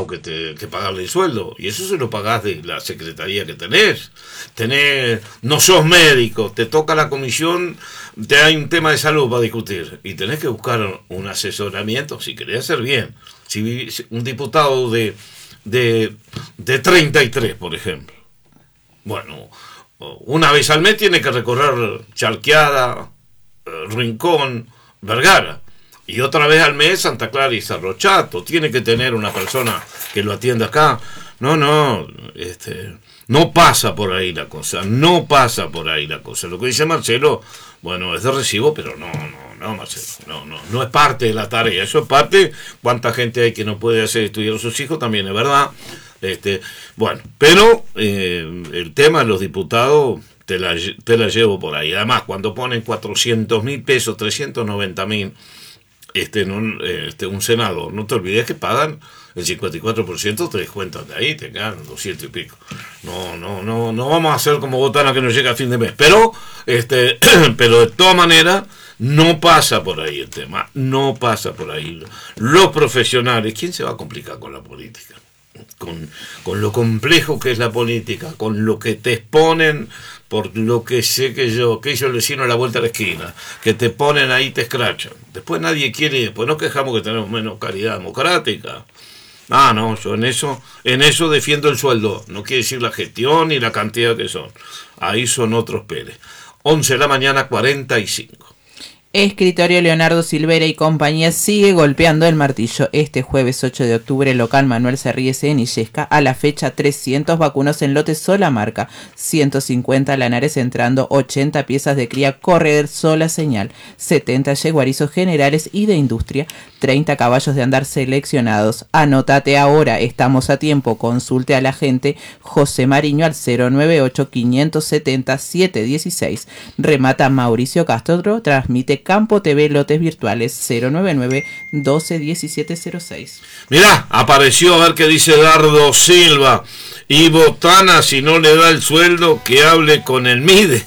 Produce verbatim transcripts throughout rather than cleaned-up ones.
trabajo que, te, que pagarle el sueldo, y eso se lo pagás de la secretaría que tenés. Tenés, no sos médico, te toca la comisión, te hay un tema de salud para discutir, y tenés que buscar un asesoramiento si querés hacer bien. Si un diputado de, de, de treinta y tres, por ejemplo, bueno, una vez al mes tiene que recorrer Charqueada, Rincón, Vergara, y otra vez al mes Santa Clara y Cerro Chato. Tiene que tener una persona que lo atienda acá. No, no, este, no pasa por ahí la cosa, no pasa por ahí la cosa. Lo que dice Marcelo, bueno, es de recibo, pero no, no, no, Marcelo, no, no, no es parte de la tarea. Eso es parte, cuánta gente hay que no puede hacer estudiar a sus hijos, también es verdad. Este, bueno, pero eh, el tema de los diputados te la, te la llevo por ahí. Además, cuando ponen cuatrocientos mil pesos, trescientos noventa mil, este, en un, este, un senador, no te olvides que pagan el cincuenta y cuatro por ciento, te descuentan de ahí, te quedan doscientos y pico. No, no, no, no vamos a hacer como Botana que nos llega a fin de mes, pero, este, pero de todas maneras, no pasa por ahí el tema, no pasa por ahí. Los profesionales, ¿quién se va a complicar con la política? Con, con lo complejo que es la política, con lo que te exponen, por lo que sé que yo, que ellos le hicieron a la vuelta a la esquina, que te ponen ahí y te escrachan. Después nadie quiere, después nos quejamos que tenemos menos calidad democrática. Ah, no, yo en eso, en eso defiendo el sueldo, no quiere decir la gestión ni la cantidad que son. Ahí son otros Pérez. once de la mañana, cuarenta y cinco. Escritorio Leonardo Silveira y compañía sigue golpeando el martillo. Este jueves ocho de octubre, local Manuel Cerriese en Illesca, a la fecha trescientos vacunos en lote sola marca, ciento cincuenta lanares entrando, ochenta piezas de cría correr sola señal, setenta yeguarizos generales y de industria, treinta caballos de andar seleccionados. Anótate ahora, estamos a tiempo, consulte a la gente José Mariño al cero nueve ocho, cinco siete cero, siete uno seis. Remata Mauricio Castro, transmite Campo T V lotes virtuales cero nueve nueve, doce diecisiete cero seis. Mirá, apareció, a ver qué dice Dardo Silva. Y Botana, si no le da el sueldo, que hable con el MIDE.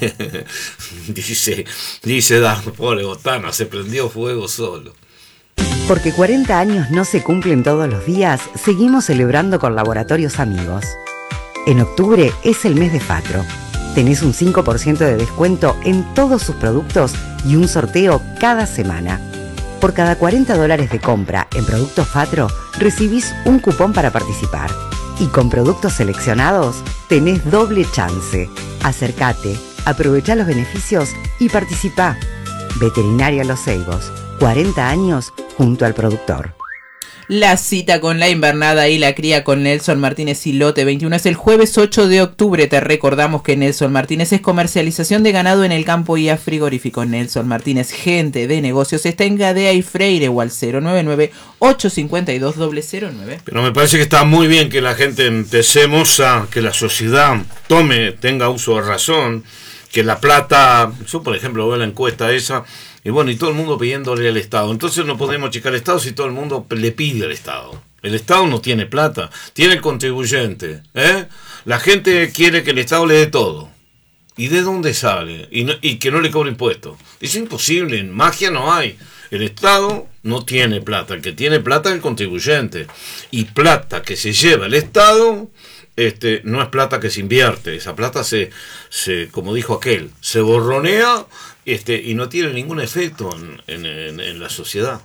dice, dice Dardo, pobre Botana, se prendió fuego solo. Porque cuarenta años no se cumplen todos los días, seguimos celebrando con Laboratorios Amigos. En octubre es el mes de Fatro. Tenés un cinco por ciento de descuento en todos sus productos y un sorteo cada semana. Por cada cuarenta dólares de compra en productos Fatro, recibís un cupón para participar. Y con productos seleccionados, tenés doble chance. Acércate, aprovechá los beneficios y participá. Veterinaria Los Ceibos, cuarenta años junto al productor. La cita con la invernada y la cría con Nelson Martínez y Lote veintiuno es el jueves ocho de octubre. Te recordamos que Nelson Martínez es comercialización de ganado en el campo y a frigorífico. Nelson Martínez, gente de negocios, está en Gadea y Freire o al cero nueve nueve, ocho cinco dos, cero cero nueve. Pero me parece que está muy bien que la gente empecemos a que la sociedad tome, tenga uso de razón, que la plata, yo por ejemplo veo la encuesta esa, y bueno, y todo el mundo pidiéndole al Estado. Entonces no podemos achicar al Estado si todo el mundo le pide al Estado. El Estado no tiene plata, tiene el contribuyente, ¿eh? La gente quiere que el Estado le dé todo. ¿Y de dónde sale? Y, no, y que no le cobre impuestos. Es imposible, en magia no hay. El Estado no tiene plata, el que tiene plata es el contribuyente. Y plata que se lleva el Estado, este, no es plata que se invierte. Esa plata se, se como dijo aquel, se borronea, este, y no tiene ningún efecto en, en, en, en la sociedad.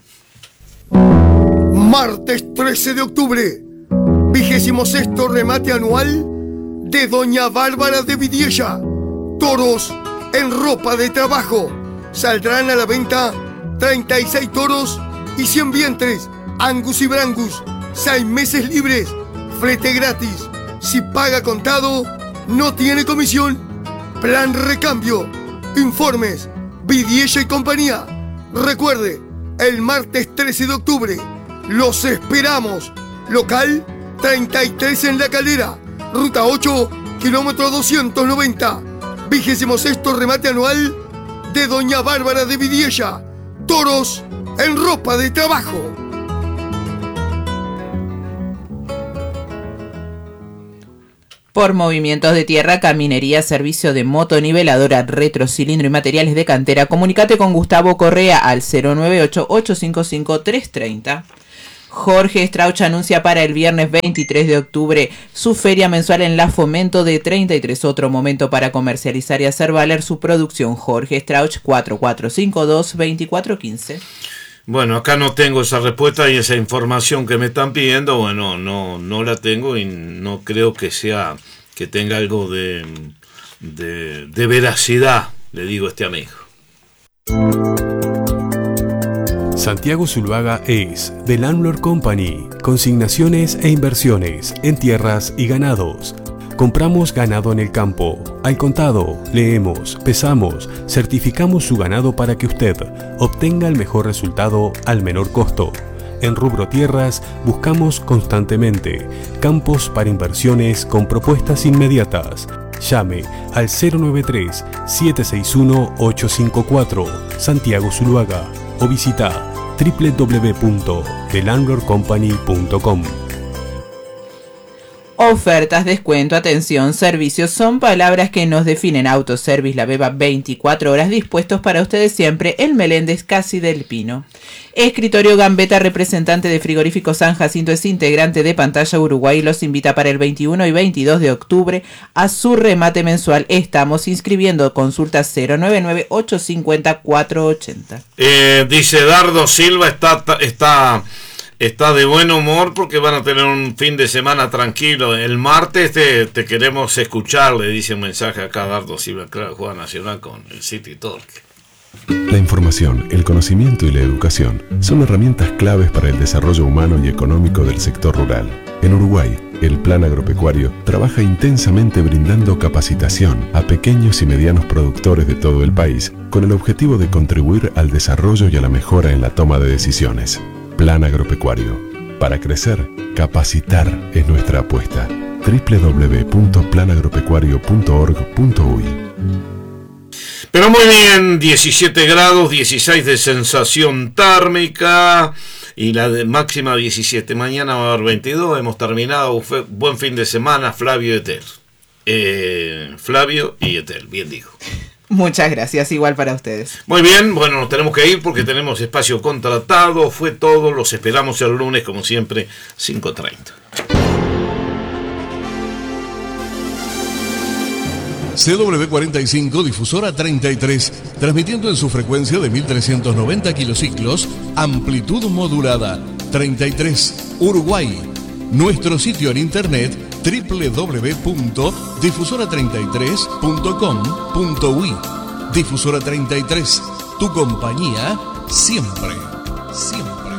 Martes trece de octubre, vigésimo sexto remate anual de Doña Bárbara de Vidiella. Toros en ropa de trabajo. Saldrán a la venta treinta y seis toros y cien vientres, Angus y Brangus, seis meses libres, flete gratis. Si paga contado, no tiene comisión. Plan recambio. Informes, Vidiella y compañía. Recuerde, el martes trece de octubre, los esperamos. Local treinta y tres en La Calera, ruta ocho, kilómetro doscientos noventa. Vigésimo sexto remate anual de Doña Bárbara de Vidiella. Toros en ropa de trabajo. Por movimientos de tierra, caminería, servicio de motoniveladora, retrocilindro y materiales de cantera, comunicate con Gustavo Correa al cero nueve ocho, ocho cinco cinco, tres tres cero. Jorge Strauch anuncia para el viernes veintitrés de octubre su feria mensual en la Fomento de treinta y tres, otro momento para comercializar y hacer valer su producción. Jorge Strauch, cuatro cuatro cinco dos, dos cuatro uno cinco. Bueno, acá no tengo esa respuesta y esa información que me están pidiendo, bueno, no, no la tengo y no creo que sea, que tenga algo de, de, de veracidad, le digo a este amigo. Santiago Zuluaga es The Landlord Company, consignaciones e inversiones en tierras y ganados. Compramos ganado en el campo, al contado, leemos, pesamos, certificamos su ganado para que usted obtenga el mejor resultado al menor costo. En rubro tierras buscamos constantemente campos para inversiones con propuestas inmediatas. Llame al cero nueve tres, siete seis uno, ocho cinco cuatro, Santiago Zuluaga, o visita doble u doble u doble u punto the landlord company punto com. Ofertas, descuento, atención, servicios son palabras que nos definen. Autoservice La Beba, veinticuatro horas dispuestos para ustedes siempre. El Meléndez Casi del Pino. Escritorio Gambetta, representante de Frigorífico San Jacinto, es integrante de Pantalla Uruguay y los invita para el veintiuno y veintidós de octubre a su remate mensual. Estamos inscribiendo. Consulta cero nueve nueve, ocho cinco cero, cuatro ocho cero. Eh, dice Dardo Silva, está... está... Está de buen humor porque van a tener un fin de semana tranquilo. El martes te, te queremos escuchar, le dice un mensaje acá Dardo Silva, claro, juega Nacional con el City Talk. La información, el conocimiento y la educación son herramientas claves para el desarrollo humano y económico del sector rural. En Uruguay, el Plan Agropecuario trabaja intensamente brindando capacitación a pequeños y medianos productores de todo el país con el objetivo de contribuir al desarrollo y a la mejora en la toma de decisiones. Plan Agropecuario. Para crecer, capacitar es nuestra apuesta. doble u doble u doble u punto plan agropecuario punto org punto uy. Pero muy bien, diecisiete grados, dieciséis de sensación térmica y la de máxima diecisiete. Mañana va a haber veintidós. Hemos terminado. Buen fin de semana, Flavio y Etel. Eh, Flavio y Etel, bien digo. Muchas gracias, igual para ustedes. Muy bien, bueno, nos tenemos que ir porque tenemos espacio contratado. Fue todo, los esperamos el lunes, como siempre, cinco treinta. C W cuarenta y cinco, difusora treinta y tres, transmitiendo en su frecuencia de mil trescientos noventa kilociclos, amplitud modulada, treinta y tres, Uruguay. Nuestro sitio en internet doble u doble u doble u punto difusora treinta y tres punto com punto uy. Difusora treinta y tres, tu compañía siempre, siempre,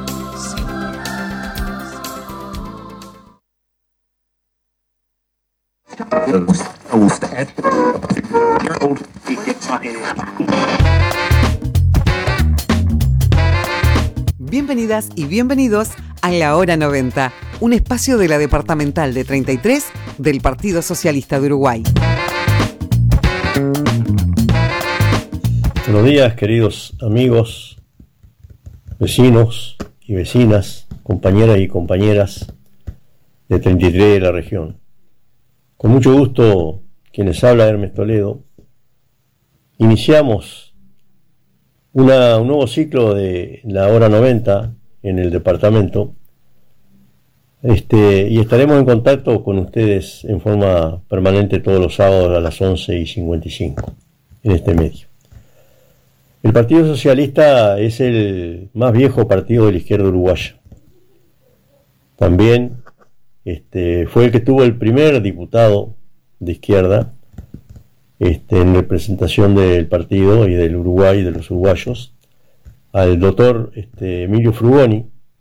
Bienvenidas y bienvenidos a La Hora noventa, un espacio de la Departamental de treinta y tres del Partido Socialista de Uruguay. Buenos días, queridos amigos, vecinos y vecinas, compañeras y compañeras de treinta y tres de la región. Con mucho gusto, quienes habla Hermes Toledo, iniciamos una, un nuevo ciclo de La Hora noventa en el departamento, este, y estaremos en contacto con ustedes en forma permanente todos los sábados a las once y cincuenta y cinco en este medio. El Partido Socialista es el más viejo partido de la izquierda uruguaya. También este, fue el que tuvo el primer diputado de izquierda este, en representación del partido y del Uruguay, de los uruguayos, al doctor este, Emilio Frugoni,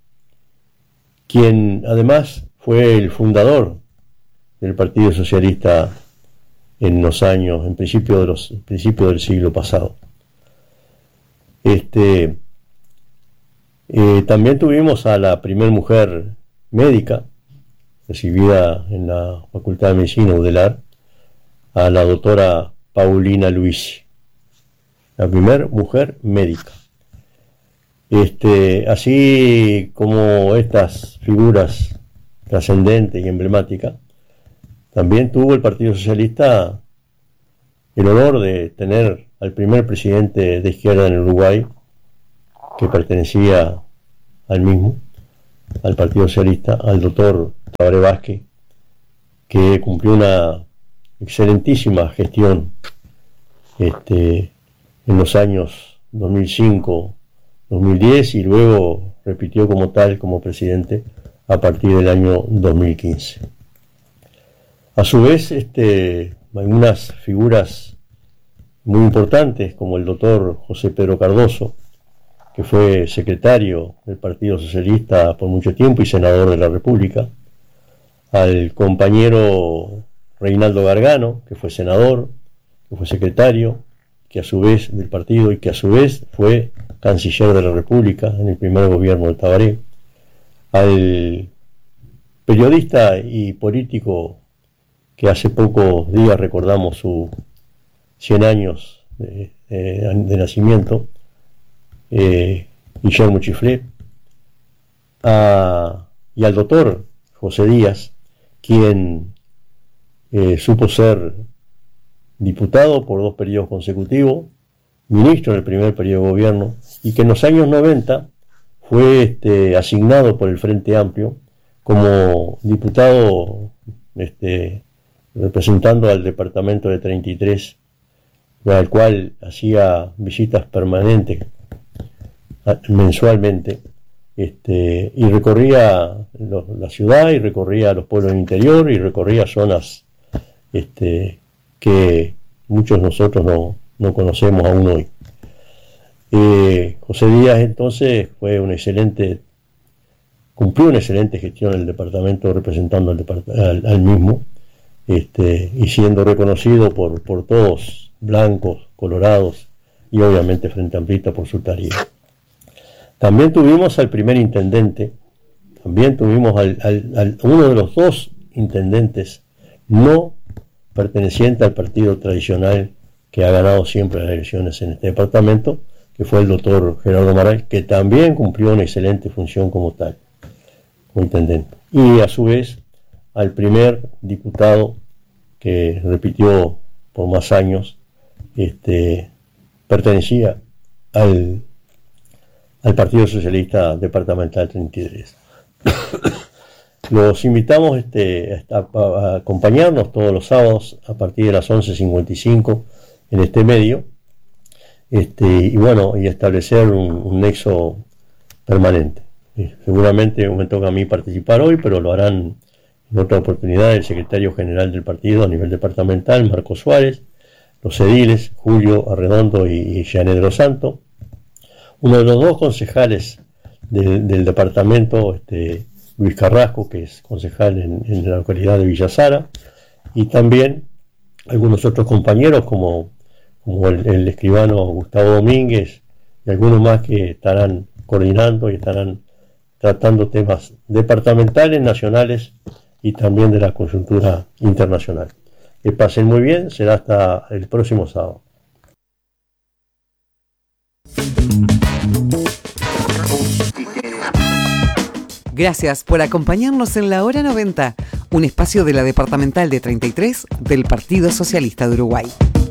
quien además fue el fundador del Partido Socialista en los años, en principio de los principios del siglo pasado. Este, eh, también tuvimos a la primer mujer médica recibida en la Facultad de Medicina Udelar, a la doctora Paulina Luisi, la primer mujer médica. Este, así como estas figuras trascendentes y emblemáticas, también tuvo el Partido Socialista el honor de tener al primer presidente de izquierda en el Uruguay, que pertenecía al mismo, al Partido Socialista, al doctor Tabaré Vázquez, que cumplió una excelentísima gestión este, en los años dos mil cinco, dos mil diez y luego repitió como tal, como presidente, a partir del año dos mil quince. A su vez, este, algunas figuras muy importantes, como el doctor José Pedro Cardoso, que fue secretario del Partido Socialista por mucho tiempo y senador de la República, al compañero Reinaldo Gargano, que fue senador, que fue secretario, que a su vez del partido y que a su vez fue canciller de la República en el primer gobierno de Tabaré, al periodista y político que hace pocos días recordamos sus cien años de, de, de nacimiento, eh, Guillermo Chiflé, a, y al doctor José Díaz, quien eh, supo ser diputado por dos periodos consecutivos, ministro en el primer periodo de gobierno, y que en los años noventa fue este, asignado por el Frente Amplio como diputado este, representando al departamento de treinta y tres, al cual hacía visitas permanentes mensualmente, este, y recorría lo, la ciudad, y recorría los pueblos del interior, y recorría zonas este, que muchos de nosotros no, no conocemos aún hoy. Eh, José Díaz entonces fue un excelente, cumplió una excelente gestión en el departamento, representando al, depart al, al mismo, este, y siendo reconocido por, por todos, blancos, colorados y obviamente Frente Amplista por su tarea. También tuvimos al primer intendente, también tuvimos al, al, al uno de los dos intendentes no perteneciente al partido tradicional que ha ganado siempre las elecciones en este departamento, que fue el doctor Gerardo Maray, que también cumplió una excelente función como tal, como intendente. Y a su vez al primer diputado que repitió por más años, este, pertenecía al, al Partido Socialista Departamental treinta y tres. Los invitamos este, a, a acompañarnos todos los sábados a partir de las once cincuenta y cinco en este medio, este, y bueno, y establecer un, un nexo permanente. Seguramente me toca a mí participar hoy, pero lo harán en otra oportunidad el secretario general del partido a nivel departamental, Marco Suárez, los ediles, Julio Arredondo y, y Janet de los Santos, uno de los dos concejales del, del departamento, este, Luis Carrasco, que es concejal en, en la localidad de Villa Sara, y también algunos otros compañeros como, como el, el escribano Gustavo Domínguez y algunos más que estarán coordinando y estarán tratando temas departamentales, nacionales y también de la coyuntura internacional. Que pasen muy bien, será hasta el próximo sábado. Gracias por acompañarnos en la Hora noventa, un espacio de la Departamental de treinta y tres del Partido Socialista de Uruguay.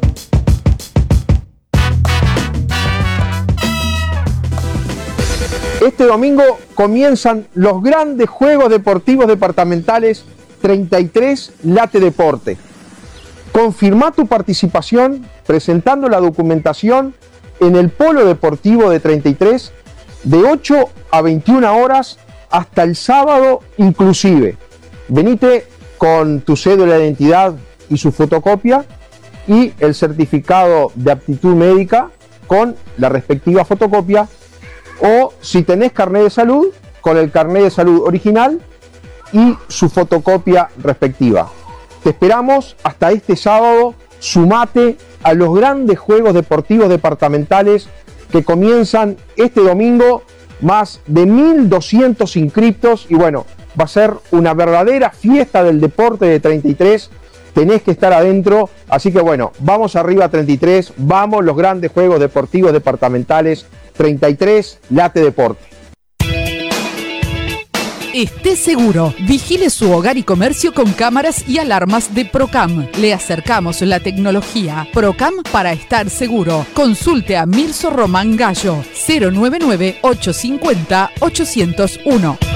Este domingo comienzan los grandes Juegos Deportivos Departamentales treinta y tres Late Deporte. Confirmá tu participación presentando la documentación en el Polo Deportivo de treinta y tres de ocho a veintiuna horas hasta el sábado inclusive. Venite con tu cédula de identidad y su fotocopia y el certificado de aptitud médica con la respectiva fotocopia, o si tenés carnet de salud, con el carnet de salud original y su fotocopia respectiva. Te esperamos hasta este sábado. Sumate a los grandes Juegos Deportivos Departamentales que comienzan este domingo. Más de mil doscientos inscriptos y bueno, va a ser una verdadera fiesta del deporte de treinta y tres. Tenés que estar adentro, así que bueno, vamos arriba treinta y tres, vamos los grandes Juegos Deportivos Departamentales treinta y tres Late Deporte. Esté seguro, vigile su hogar y comercio con cámaras y alarmas de Procam. Le acercamos la tecnología. Procam para estar seguro. Consulte a Mirso Román Gallo, cero nueve nueve, ocho cinco cero, ocho cero uno.